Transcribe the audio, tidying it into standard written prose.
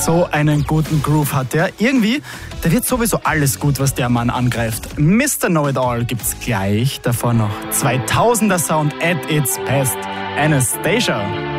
So einen guten Groove hat der. Irgendwie, da wird sowieso alles gut, was der Mann angreift. Mr. Know-It-All gibt's gleich. Davor noch 2000er Sound at its best. Anastacia.